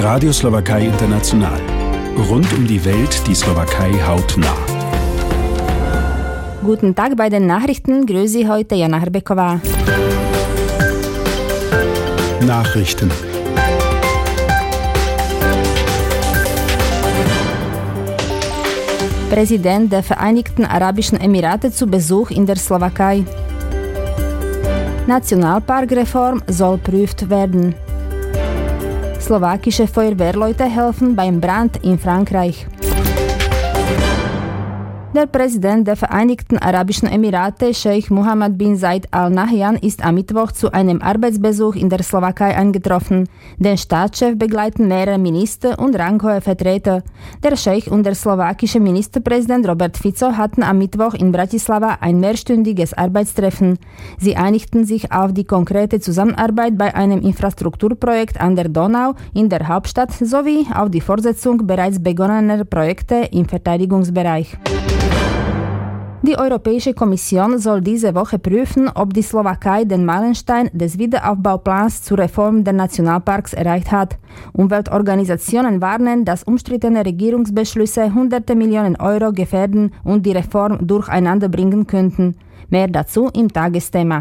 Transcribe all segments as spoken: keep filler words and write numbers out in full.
Radio Slowakei International. Rund um die Welt die Slowakei hautnah. Guten Tag bei den Nachrichten. Grüße Sie heute Jana Hrbeková. Nachrichten. Präsident der Vereinigten Arabischen Emirate zu Besuch in der Slowakei. Nationalparkreform soll prüft werden. Slowakische Feuerwehrleute helfen beim Brand in Frankreich. Der Präsident der Vereinigten Arabischen Emirate, Scheich Mohammed bin Zayed Al Nahyan, ist am Mittwoch zu einem Arbeitsbesuch in der Slowakei eingetroffen. Den Staatschef begleiten mehrere Minister und ranghohe Vertreter. Der Scheich und der slowakische Ministerpräsident Robert Fico hatten am Mittwoch in Bratislava ein mehrstündiges Arbeitstreffen. Sie einigten sich auf die konkrete Zusammenarbeit bei einem Infrastrukturprojekt an der Donau in der Hauptstadt sowie auf die Fortsetzung bereits begonnener Projekte im Verteidigungsbereich. Die Europäische Kommission soll diese Woche prüfen, ob die Slowakei den Meilenstein des Wiederaufbauplans zur Reform der Nationalparks erreicht hat. Umweltorganisationen warnen, dass umstrittene Regierungsbeschlüsse hunderte Millionen Euro gefährden und die Reform durcheinander bringen könnten. Mehr dazu im Tagesthema.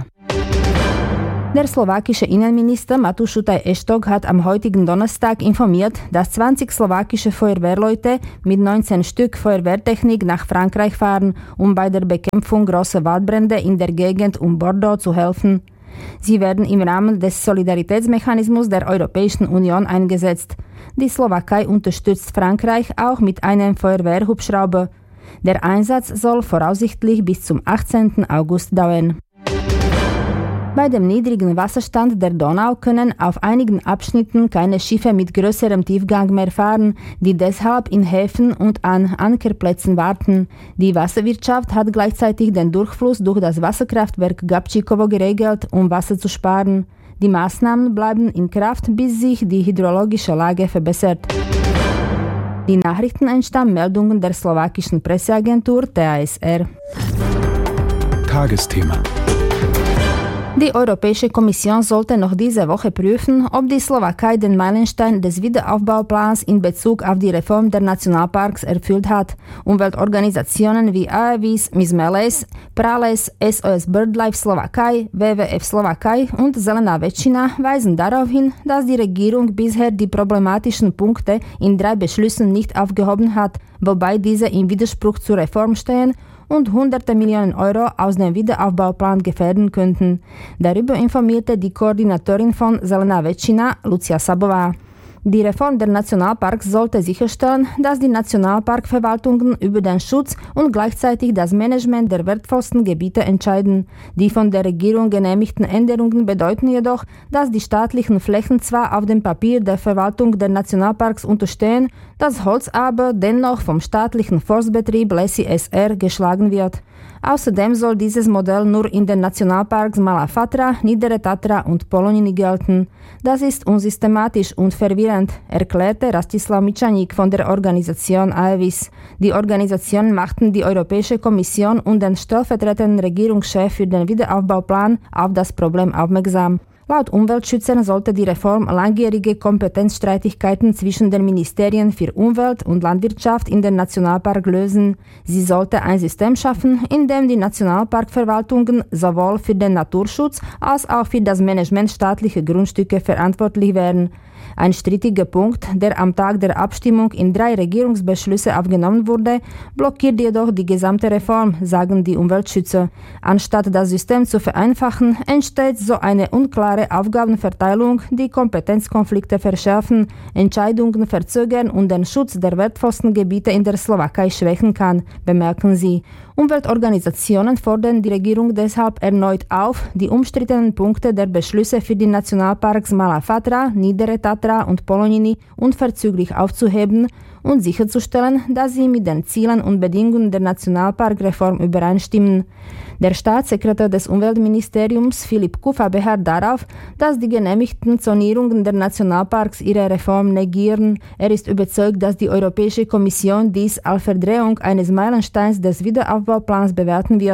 Der slowakische Innenminister Matúš Šutaj Eštok hat am heutigen Donnerstag informiert, dass zwanzig slowakische Feuerwehrleute mit neunzehn Stück Feuerwehrtechnik nach Frankreich fahren, um bei der Bekämpfung großer Waldbrände in der Gegend um Bordeaux zu helfen. Sie werden im Rahmen des Solidaritätsmechanismus der Europäischen Union eingesetzt. Die Slowakei unterstützt Frankreich auch mit einem Feuerwehrhubschrauber. Der Einsatz soll voraussichtlich bis zum achtzehnten August dauern. Bei dem niedrigen Wasserstand der Donau können auf einigen Abschnitten keine Schiffe mit größerem Tiefgang mehr fahren, die deshalb in Häfen und an Ankerplätzen warten. Die Wasserwirtschaft hat gleichzeitig den Durchfluss durch das Wasserkraftwerk Gabčíkovo geregelt, um Wasser zu sparen. Die Maßnahmen bleiben in Kraft, bis sich die hydrologische Lage verbessert. Die Nachrichten entstammen Meldungen der slowakischen Presseagentur T A S R. Tagesthema. Die Europäische Kommission sollte noch diese Woche prüfen, ob die Slowakei den Meilenstein des Wiederaufbauplans in Bezug auf die Reform der Nationalparks erfüllt hat. Umweltorganisationen wie Aevis, Mizmeles, Prales, S O S BirdLife Slowakei, W W F Slowakei und Zelená väčšina weisen darauf hin, dass die Regierung bisher die problematischen Punkte in drei Beschlüssen nicht aufgehoben hat, wobei diese im Widerspruch zur Reform stehen und hunderte Millionen Euro aus dem Wiederaufbauplan gefährden könnten. Darüber informierte die Koordinatorin von Zelená väčšina, Lucia Sabová. Die Reform der Nationalparks sollte sicherstellen, dass die Nationalparkverwaltungen über den Schutz und gleichzeitig das Management der wertvollsten Gebiete entscheiden. Die von der Regierung genehmigten Änderungen bedeuten jedoch, dass die staatlichen Flächen zwar auf dem Papier der Verwaltung der Nationalparks unterstehen, das Holz aber dennoch vom staatlichen Forstbetrieb Lesy S R geschlagen wird. Außerdem soll dieses Modell nur in den Nationalparks Malá Fatra, Niedere Tatra und Poloniny gelten. Das ist unsystematisch und verwirrend, erklärte Rastislav Mičaník von der Organisation Aevis. Die Organisation machten die Europäische Kommission und den stellvertretenden Regierungschef für den Wiederaufbauplan auf das Problem aufmerksam. Laut Umweltschützern sollte die Reform langjährige Kompetenzstreitigkeiten zwischen den Ministerien für Umwelt und Landwirtschaft in den Nationalpark lösen. Sie sollte ein System schaffen, in dem die Nationalparkverwaltungen sowohl für den Naturschutz als auch für das Management staatlicher Grundstücke verantwortlich wären. Ein strittiger Punkt, der am Tag der Abstimmung in drei Regierungsbeschlüsse aufgenommen wurde, blockiert jedoch die gesamte Reform, sagen die Umweltschützer. Anstatt das System zu vereinfachen, entsteht so eine unklare Aufgabenverteilung, die Kompetenzkonflikte verschärfen, Entscheidungen verzögern und den Schutz der wertvollsten Gebiete in der Slowakei schwächen kann, bemerken sie. Umweltorganisationen fordern die Regierung deshalb erneut auf, die umstrittenen Punkte der Beschlüsse für die Nationalparks Malá Fatra, Niedere Tatra und Poloniny unverzüglich aufzuheben und sicherzustellen, dass sie mit den Zielen und Bedingungen der Nationalparkreform übereinstimmen. Der Staatssekretär des Umweltministeriums Filip Kufa beharrt darauf, dass die genehmigten Zonierungen der Nationalparks ihre Reform negieren. Er ist überzeugt, dass die Europäische Kommission dies als Verdrehung eines Meilensteins des Wiederaufbauplans bewerten wird.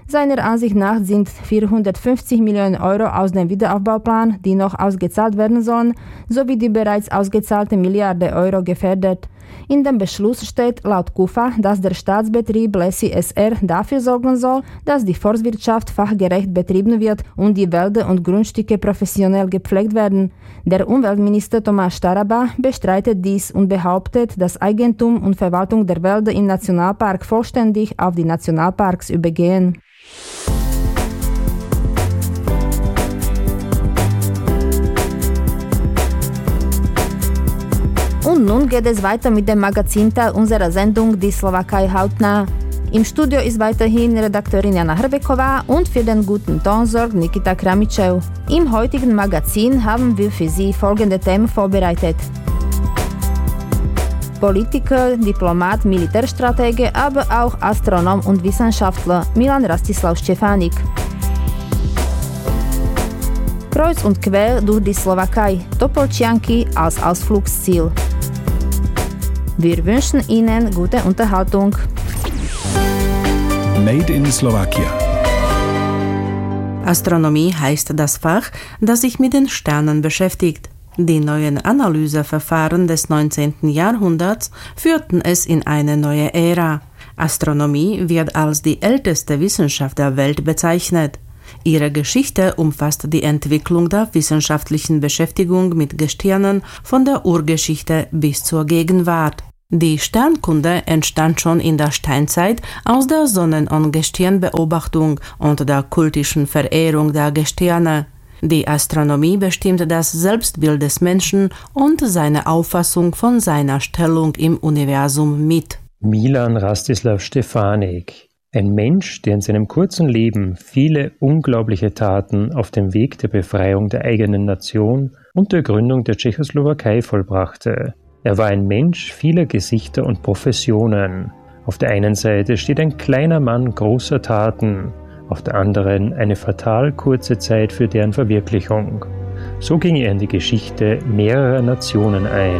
Seiner Ansicht nach sind vierhundertfünfzig Millionen Euro aus dem Wiederaufbauplan, die noch ausgezahlt werden sollen, sowie die bereits ausgezahlte Milliarde Euro gefährdet. In dem Beschluss steht laut KUFA, dass der Staatsbetrieb Lessie S R dafür sorgen soll, dass die Forstwirtschaft fachgerecht betrieben wird und die Wälder und Grundstücke professionell gepflegt werden. Der Umweltminister Tomáš Taraba bestreitet dies und behauptet, dass Eigentum und Verwaltung der Wälder im Nationalpark vollständig auf die Nationalparks übergehen. Und nun geht es weiter mit dem Magazinteil unserer Sendung Die Slowakei hautnah. Im Studio ist weiterhin Redakteurin Jana Hrbeková und für den guten Ton sorgt Nikita Kramičev. Im heutigen Magazin haben wir für Sie folgende Themen vorbereitet. Politiker, Diplomat, Militärstratege, aber auch Astronom und Wissenschaftler Milan Rastislav Štěfánik. Kreuz und quer durch die Slowakei, Topolčianky als Ausflugsziel. Wir wünschen Ihnen gute Unterhaltung. Made in Slowakia. Astronomie heißt das Fach, das sich mit den Sternen beschäftigt. Die neuen Analyseverfahren des neunzehnten Jahrhunderts führten es in eine neue Ära. Astronomie wird als die älteste Wissenschaft der Welt bezeichnet. Ihre Geschichte umfasst die Entwicklung der wissenschaftlichen Beschäftigung mit Gestirnen von der Urgeschichte bis zur Gegenwart. Die Sternkunde entstand schon in der Steinzeit aus der Sonnen- und Gestirnbeobachtung und der kultischen Verehrung der Gestirne. Die Astronomie bestimmt das Selbstbild des Menschen und seine Auffassung von seiner Stellung im Universum mit. Milan Rastislav Štěfánik. Ein Mensch, der in seinem kurzen Leben viele unglaubliche Taten auf dem Weg der Befreiung der eigenen Nation und der Gründung der Tschechoslowakei vollbrachte. Er war ein Mensch vieler Gesichter und Professionen. Auf der einen Seite steht ein kleiner Mann großer Taten, auf der anderen eine fatal kurze Zeit für deren Verwirklichung. So ging er in die Geschichte mehrerer Nationen ein.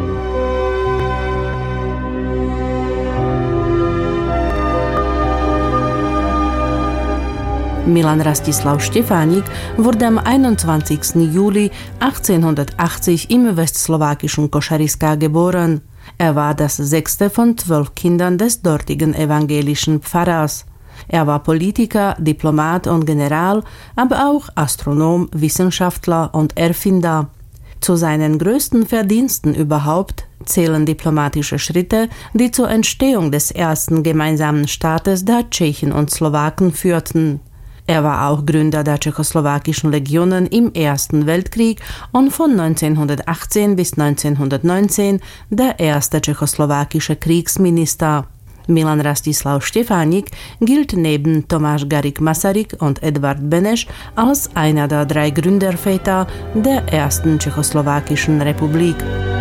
Milan Rastislav Štěfánik wurde am einundzwanzigsten Juli achtzehnhundertachtzig im westslowakischen Košariska geboren. Er war das sechste von zwölf Kindern des dortigen evangelischen Pfarrers. Er war Politiker, Diplomat und General, aber auch Astronom, Wissenschaftler und Erfinder. Zu seinen größten Verdiensten überhaupt zählen diplomatische Schritte, die zur Entstehung des ersten gemeinsamen Staates der Tschechen und Slowaken führten. Er war auch Gründer der tschechoslowakischen Legionen im Ersten Weltkrieg und von neunzehnhundertachtzehn bis neunzehnhundertneunzehn der erste tschechoslowakische Kriegsminister. Milan Rastislav Štěfánik gilt neben Tomáš Garrigue Masaryk und Edvard Beneš als einer der drei Gründerväter der ersten tschechoslowakischen Republik.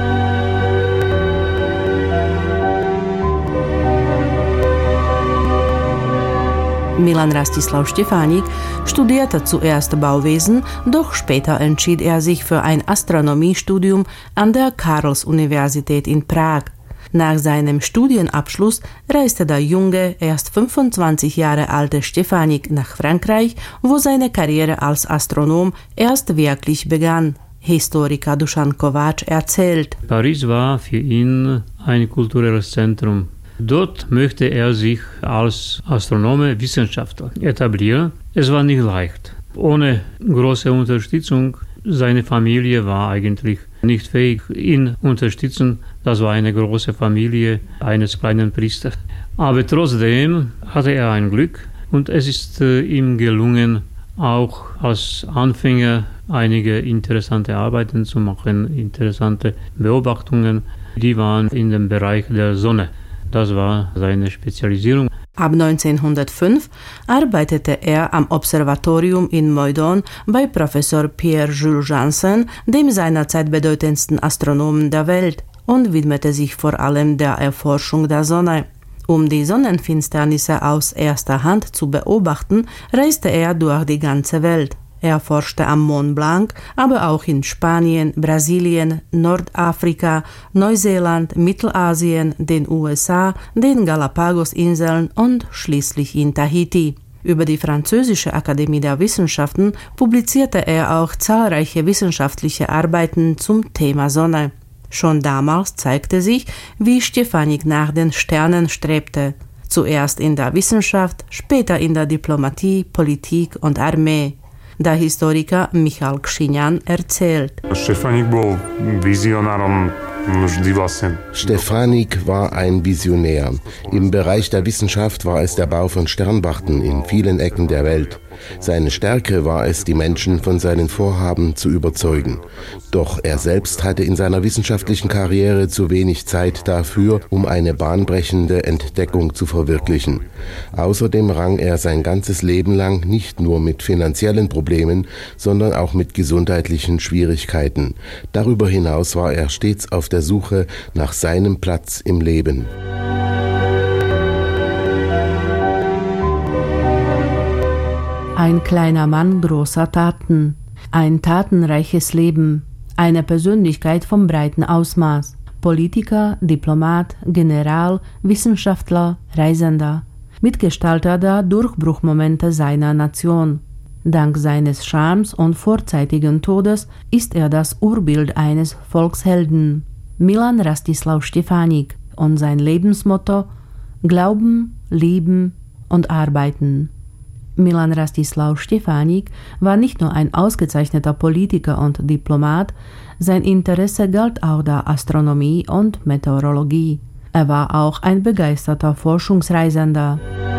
Milan Rastislav Štěfánik studierte zuerst Bauwesen, doch später entschied er sich für ein Astronomiestudium an der Karls-Universität in Prag. Nach seinem Studienabschluss reiste der junge, erst fünfundzwanzig Jahre alte Štěfánik nach Frankreich, wo seine Karriere als Astronom erst wirklich begann. Historiker Dušan Kováč erzählt. Paris war für ihn ein kulturelles Zentrum. Dort möchte er sich als Astronome, Wissenschaftler etablieren. Es war nicht leicht. Ohne große Unterstützung, seine Familie war eigentlich nicht fähig, ihn zu unterstützen. Das war eine große Familie eines kleinen Priesters. Aber trotzdem hatte er ein Glück und es ist äh, ihm gelungen, auch als Anfänger einige interessante Arbeiten zu machen, interessante Beobachtungen. Die waren in dem Bereich der Sonne. Das war seine Spezialisierung. Ab neunzehnhundertfünf arbeitete er am Observatorium in Meudon bei Professor Pierre-Jules Janssen, dem seinerzeit bedeutendsten Astronomen der Welt, und widmete sich vor allem der Erforschung der Sonne. Um die Sonnenfinsternisse aus erster Hand zu beobachten, reiste er durch die ganze Welt. Er forschte am Mont Blanc, aber auch in Spanien, Brasilien, Nordafrika, Neuseeland, Mittelasien, den U S A, den Galapagos-Inseln und schließlich in Tahiti. Über die Französische Akademie der Wissenschaften publizierte er auch zahlreiche wissenschaftliche Arbeiten zum Thema Sonne. Schon damals zeigte sich, wie Stefanik nach den Sternen strebte. Zuerst in der Wissenschaft, später in der Diplomatie, Politik und Armee. Der Historiker Michal Kšinjan erzählt. Stefanik bol vizionárom. Stefanik war ein Visionär. Im Bereich der Wissenschaft war es der Bau von Sternwarten in vielen Ecken der Welt. Seine Stärke war es, die Menschen von seinen Vorhaben zu überzeugen. Doch er selbst hatte in seiner wissenschaftlichen Karriere zu wenig Zeit dafür, um eine bahnbrechende Entdeckung zu verwirklichen. Außerdem rang er sein ganzes Leben lang nicht nur mit finanziellen Problemen, sondern auch mit gesundheitlichen Schwierigkeiten. Darüber hinaus war er stets auf der Suche nach seinem Platz im Leben. Ein kleiner Mann großer Taten, ein tatenreiches Leben, eine Persönlichkeit vom breiten Ausmaß, Politiker, Diplomat, General, Wissenschaftler, Reisender, Mitgestalter der Durchbruchmomente seiner Nation. Dank seines Charmes und vorzeitigen Todes ist er das Urbild eines Volkshelden, Milan Rastislav Stefanik, und sein Lebensmotto: Glauben, Lieben und Arbeiten. Milan Rastislav Stefanik war nicht nur ein ausgezeichneter Politiker und Diplomat, sein Interesse galt auch der Astronomie und Meteorologie. Er war auch ein begeisterter Forschungsreisender.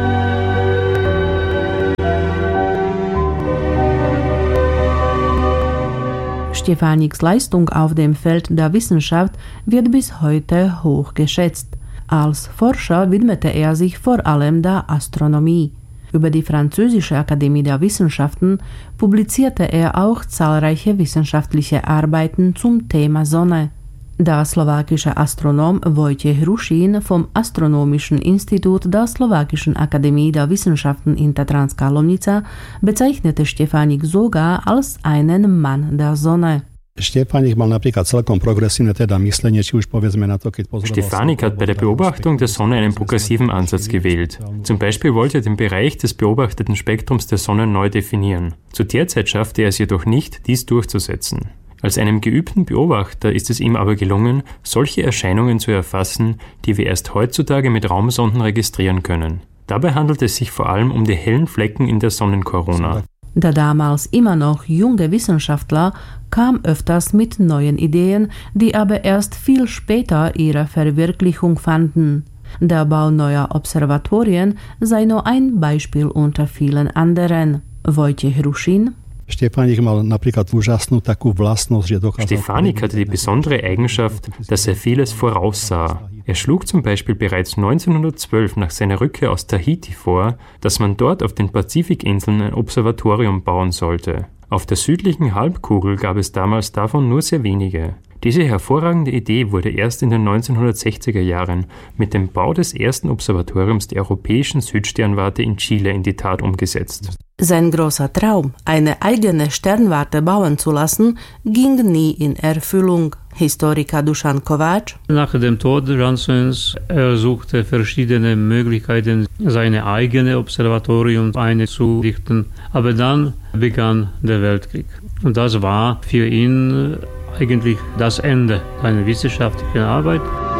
Stefaniks Leistung auf dem Feld der Wissenschaft wird bis heute hoch geschätzt. Als Forscher widmete er sich vor allem der Astronomie. Über die Französische Akademie der Wissenschaften publizierte er auch zahlreiche wissenschaftliche Arbeiten zum Thema Sonne. Der slowakische Astronom Wojciech Hrušín vom Astronomischen Institut der Slowakischen Akademie der Wissenschaften in Tatranská Lomnica bezeichnete Stefanik sogar als einen Mann der Sonne. Stefanik mal napríklad celkom progresívne teda myslenie, či už povedzme na to, keď pozoroval... Stefanik hat bei der Beobachtung der Sonne einen progressiven Ansatz gewählt. Zum Beispiel wollte er den Bereich des beobachteten Spektrums der Sonne neu definieren. Zu der Zeit schaffte er es jedoch nicht, dies durchzusetzen. Als einem geübten Beobachter ist es ihm aber gelungen, solche Erscheinungen zu erfassen, die wir erst heutzutage mit Raumsonden registrieren können. Dabei handelt es sich vor allem um die hellen Flecken in der Sonnenkorona. Der damals immer noch junge Wissenschaftler kam öfters mit neuen Ideen, die aber erst viel später ihre Verwirklichung fanden. Der Bau neuer Observatorien sei nur ein Beispiel unter vielen anderen. Wojciech Hrušín. Stefanik mal napríklad úžasnú takú vlastnosť, že dokázal... Stefanik hatte die besondere Eigenschaft, dass er vieles voraussah. Er schlug zum Beispiel bereits neunzehnhundertzwölf nach seiner Rückkehr aus Tahiti vor, dass man dort auf den Pazifikinseln ein Observatorium bauen sollte. Auf der südlichen Halbkugel gab es damals davon nur sehr wenige. Diese hervorragende Idee wurde erst in den neunzehnhundertsechziger Jahren mit dem Bau des ersten Observatoriums der europäischen Südsternwarte in Chile in die Tat umgesetzt. Sein großer Traum, eine eigene Sternwarte bauen zu lassen, ging nie in Erfüllung. Historiker Dušan Kováč. Nach dem Tod Jansons er suchte verschiedene Möglichkeiten, seine eigene Observatorium einzurichten. Aber dann begann der Weltkrieg. Und das war für ihn eigentlich das Ende seiner wissenschaftlichen Arbeit.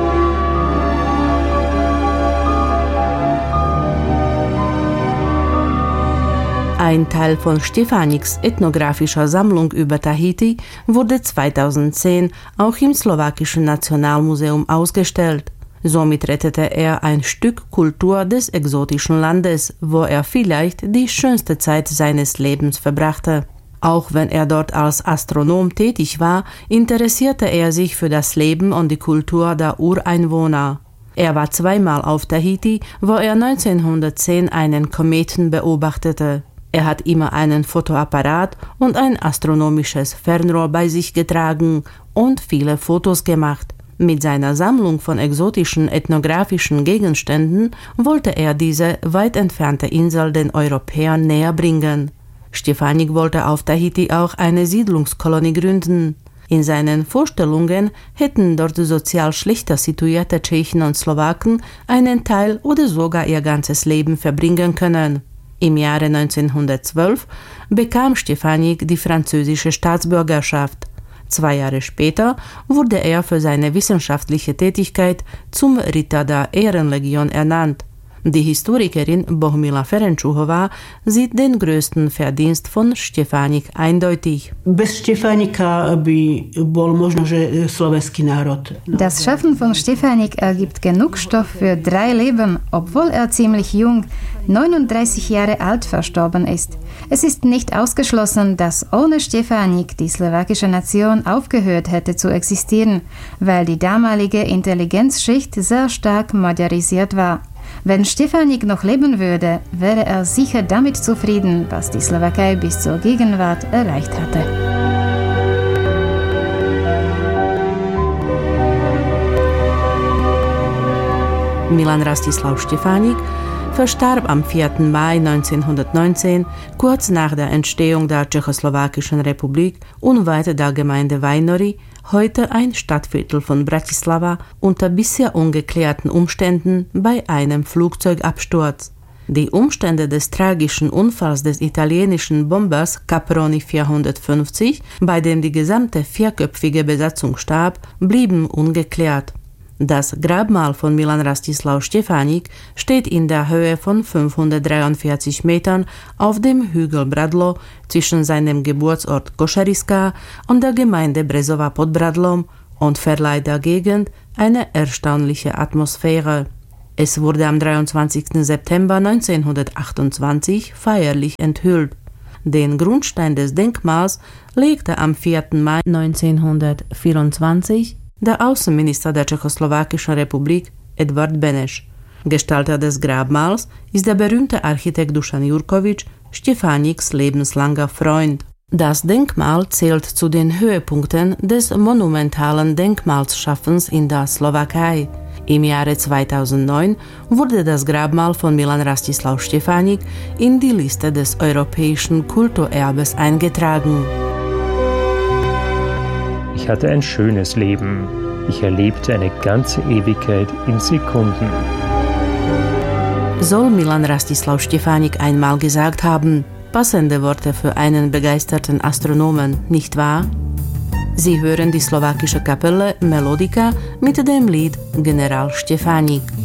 Ein Teil von Stefaniks ethnografischer Sammlung über Tahiti wurde zweitausendzehn auch im Slowakischen Nationalmuseum ausgestellt. Somit rettete er ein Stück Kultur des exotischen Landes, wo er vielleicht die schönste Zeit seines Lebens verbrachte. Auch wenn er dort als Astronom tätig war, interessierte er sich für das Leben und die Kultur der Ureinwohner. Er war zweimal auf Tahiti, wo er neunzehnhundertzehn einen Kometen beobachtete. Er hat immer einen Fotoapparat und ein astronomisches Fernrohr bei sich getragen und viele Fotos gemacht. Mit seiner Sammlung von exotischen ethnografischen Gegenständen wollte er diese weit entfernte Insel den Europäern näher bringen. Stefanik wollte auf Tahiti auch eine Siedlungskolonie gründen. In seinen Vorstellungen hätten dort sozial schlechter situierte Tschechen und Slowaken einen Teil oder sogar ihr ganzes Leben verbringen können. Im Jahre neunzehnhundertzwölf bekam Stefanik die französische Staatsbürgerschaft. Zwei Jahre später wurde er für seine wissenschaftliche Tätigkeit zum Ritter der Ehrenlegion ernannt. Die Historikerin Bohumila Ferenczuchová sieht den größten Verdienst von Stefanik eindeutig. Bez Stefanika by bol možno, že slovenský národ. Das Schaffen von Stefanik ergibt genug Stoff für drei Leben, obwohl er ziemlich jung, neununddreißig Jahre alt, verstorben ist. Es ist nicht ausgeschlossen, dass ohne Stefanik die slowakische Nation aufgehört hätte zu existieren, weil die damalige Intelligenzschicht sehr stark modernisiert war. Wenn Stefanik noch leben würde, wäre er sicher damit zufrieden, was die Slowakei bis zur Gegenwart erreicht hatte. Milan Rastislav Stefanik verstarb am vierten Mai neunzehnhundertneunzehn, kurz nach der Entstehung der Tschechoslowakischen Republik, unweit der Gemeinde Vajnory, heute ein Stadtviertel von Bratislava, unter bisher ungeklärten Umständen bei einem Flugzeugabsturz. Die Umstände des tragischen Unfalls des italienischen Bombers Caproni vierhundertfünfzig, bei dem die gesamte vierköpfige Besatzung starb, blieben ungeklärt. Das Grabmal von Milan Rastislav Stefanik steht in der Höhe von fünfhundertdreiundvierzig Metern auf dem Hügel Bradlo zwischen seinem Geburtsort Košariska und der Gemeinde Brezova pod Bradlom und verleiht der Gegend eine erstaunliche Atmosphäre. Es wurde am dreiundzwanzigsten September neunzehnhundertachtundzwanzig feierlich enthüllt. Den Grundstein des Denkmals legte am vierten Mai neunzehnhundertvierundzwanzig der Außenminister der Tschechoslowakischen Republik Edvard Beneš. Gestalter des Grabmals ist der berühmte Architekt Dušan Jurkovič, Stefaniks lebenslanger Freund. Das Denkmal zählt zu den Höhepunkten des monumentalen Denkmalsschaffens in der Slowakei. Im Jahre zweitausendneun wurde das Grabmal von Milan Rastislav Stefanik in die Liste des europäischen Kulturerbes eingetragen. Ich hatte ein schönes Leben. Ich erlebte eine ganze Ewigkeit in Sekunden. Soll Milan Rastislav Stefanik einmal gesagt haben, passende Worte für einen begeisterten Astronomen, nicht wahr? Sie hören die slowakische Kapelle Melodika mit dem Lied General Stefanik.